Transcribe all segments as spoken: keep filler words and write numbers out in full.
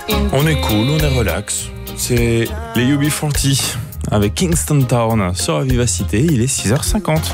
On est cool, on est relax. C'est les U B quarante avec Kingston Town sur la Vivacité. Il est six heures cinquante.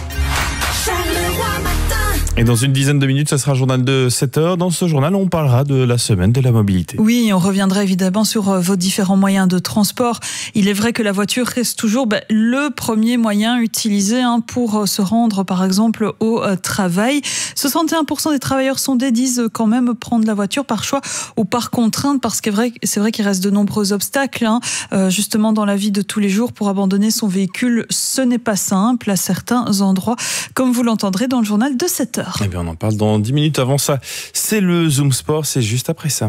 Et dans une dizaine de minutes, ça sera un journal de sept heures. Dans ce journal, on parlera de la semaine de la mobilité. Oui, on reviendra évidemment sur vos différents moyens de transport. Il est vrai que la voiture reste toujours bah, le premier moyen utilisé hein, pour se rendre, par exemple, au euh, travail. soixante et un pour cent des travailleurs sondés disent quand même prendre la voiture par choix ou par contrainte, parce que c'est vrai, c'est vrai qu'il reste de nombreux obstacles, hein, euh, justement dans la vie de tous les jours. Pour abandonner son véhicule, ce n'est pas simple à certains endroits, comme vous l'entendrez dans le journal de sept heures. Eh bien, on en parle dans dix minutes. Avant ça, c'est le Zoom Sport, c'est juste après ça.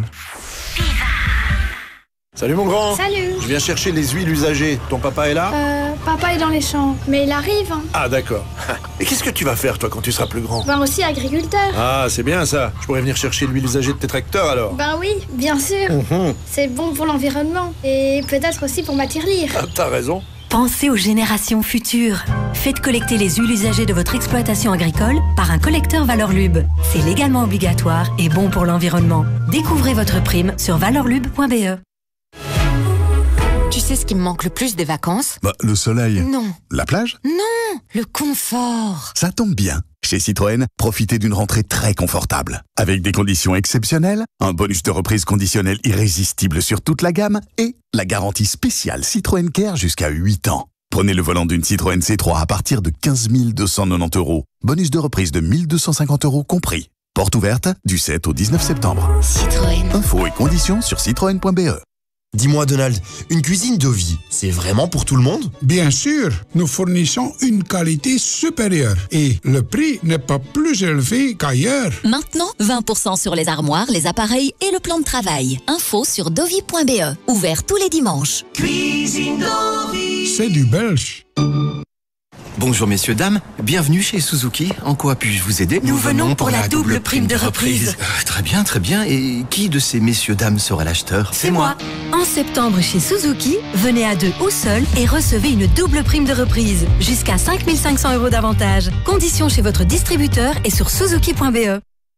Salut mon grand. Salut. Je viens chercher les huiles usagées. Ton papa est là? Euh, papa est dans les champs, mais il arrive. Hein. Ah d'accord. Et qu'est-ce que tu vas faire toi quand tu seras plus grand? Ben aussi agriculteur. Ah c'est bien ça. Je pourrais venir chercher l'huile usagée de tes tracteurs alors. Ben oui, bien sûr. Mmh. C'est bon pour l'environnement et peut-être aussi pour ma tirelire. Ah, t'as raison. Pensez aux générations futures. Faites collecter les huiles usagées de votre exploitation agricole par un collecteur Valorlub. C'est légalement obligatoire et bon pour l'environnement. Découvrez votre prime sur valorlub point b e. Tu sais ce qui me manque le plus des vacances? Bah, le soleil. Non. La plage? Non, le confort. Ça tombe bien. Chez Citroën, profitez d'une rentrée très confortable. Avec des conditions exceptionnelles, un bonus de reprise conditionnel irrésistible sur toute la gamme et la garantie spéciale Citroën Care jusqu'à huit ans. Prenez le volant d'une Citroën C trois à partir de quinze mille deux cent quatre-vingt-dix euros. Bonus de reprise de mille deux cent cinquante euros compris. Porte ouverte du sept au dix-neuf septembre. Citroën. Infos et conditions sur citroën point b e. Dis-moi Donald, une cuisine Dovi, c'est vraiment pour tout le monde? Bien sûr, nous fournissons une qualité supérieure et le prix n'est pas plus élevé qu'ailleurs. Maintenant, vingt pour cent sur les armoires, les appareils et le plan de travail. Info sur dovi point b e. Ouvert tous les dimanches. Cuisine Dovi. C'est du belge. Bonjour messieurs, dames, bienvenue chez Suzuki. En quoi puis-je vous aider? Nous venons pour la double prime de reprise. Euh, très bien, très bien. Et qui de ces messieurs, dames sera l'acheteur? C'est moi. En septembre chez Suzuki, venez à deux ou seul et recevez une double prime de reprise. Jusqu'à cinq mille cinq cents euros d'avantage. Conditions chez votre distributeur et sur suzuki point b e.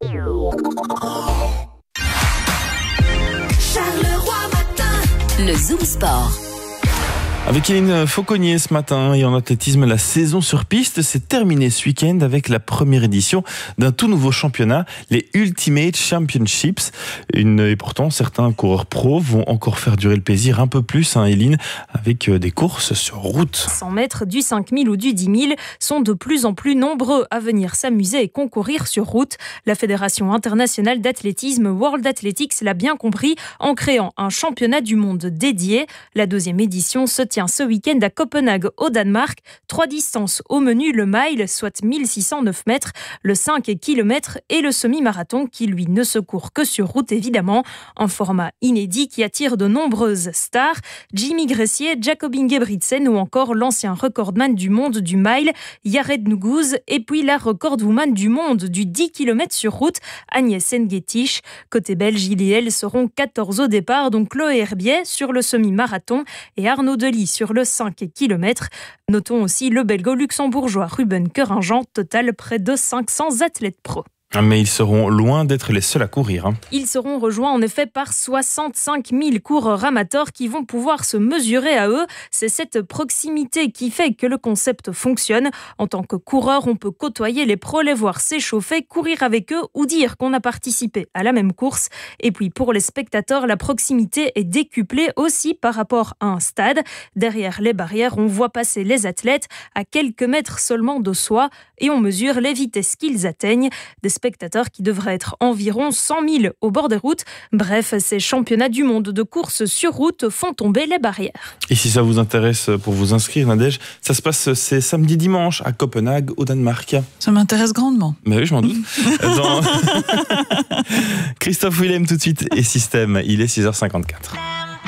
Le Zoom Sport. Avec Hélène Fauconnier ce matin et en athlétisme, la saison sur piste s'est terminée ce week-end avec la première édition d'un tout nouveau championnat, les Ultimate Championships. Une, et pourtant, certains coureurs pros vont encore faire durer le plaisir un peu plus, hein, Hélène, avec des courses sur route. cent mètres, du cinq mille ou du dix mille sont de plus en plus nombreux à venir s'amuser et concourir sur route. La Fédération internationale d'athlétisme World Athletics l'a bien compris en créant un championnat du monde dédié. La deuxième édition se tient ce week-end à Copenhague au Danemark. Trois distances au menu, le mile, soit mille six cent neuf mètres, le cinq kilomètres et le semi-marathon qui, lui, ne se court que sur route évidemment. Un format inédit qui attire de nombreuses stars. Jimmy Gressier, Jacob Ingebrigtsen ou encore l'ancien recordman du monde du mile, Yared Nuguse, et puis la recordwoman du monde du dix kilomètres sur route, Agnès Nguetich. Côté belge, il et elle seront quatorze au départ, donc Chloé Herbiet sur le semi-marathon et Arnaud Delis sur le cinq kilomètres. Notons aussi le belgo-luxembourgeois Ruben Keuringen, total près de cinq cents athlètes pros. Mais ils seront loin d'être les seuls à courir. Hein. Ils seront rejoints en effet par soixante-cinq mille coureurs amateurs qui vont pouvoir se mesurer à eux. C'est cette proximité qui fait que le concept fonctionne. En tant que coureur, on peut côtoyer les pros, les voir s'échauffer, courir avec eux ou dire qu'on a participé à la même course. Et puis pour les spectateurs, la proximité est décuplée aussi par rapport à un stade. Derrière les barrières, on voit passer les athlètes à quelques mètres seulement de soi et on mesure les vitesses qu'ils atteignent. Des spectateurs qui devraient être environ cent mille au bord des routes. Bref, ces championnats du monde de course sur route font tomber les barrières. Et si ça vous intéresse pour vous inscrire, Nadège, ça se passe c'est samedi dimanche à Copenhague au Danemark. Ça m'intéresse grandement. Mais oui, je m'en doute. Dans... Christophe Willem tout de suite et Système, il est six heures cinquante-quatre.